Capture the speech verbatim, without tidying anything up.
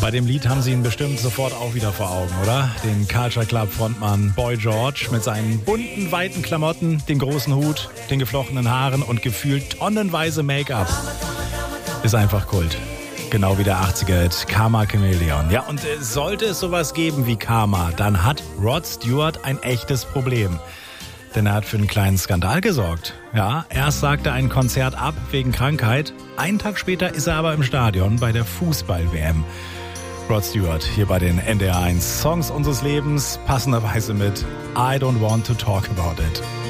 Bei dem Lied haben Sie ihn bestimmt sofort auch wieder vor Augen, oder? Den Culture Club Frontmann Boy George mit seinen bunten, weiten Klamotten, den großen Hut, den geflochtenen Haaren und gefühlt tonnenweise Make-up. Ist einfach Kult. Genau wie der achtziger-Hit Karma Chameleon. Ja, und äh, sollte es sowas geben wie Karma, dann hat Rod Stewart ein echtes Problem. Denn er hat für einen kleinen Skandal gesorgt. Ja, erst sagte er ein Konzert ab wegen Krankheit. Einen Tag später ist er aber im Stadion bei der Fußball-W M. Rod Stewart hier bei den N D R eins Songs unseres Lebens, passenderweise mit I Don't Want to Talk About It.